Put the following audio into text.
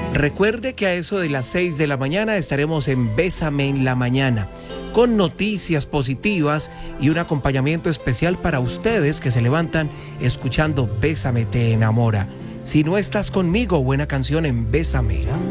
Recuerde que a eso de las 6 de la mañana estaremos en Bésame en la Mañana, con noticias positivas y un acompañamiento especial para ustedes que se levantan escuchando Bésame te enamora. Si no estás conmigo, buena canción en Bésame.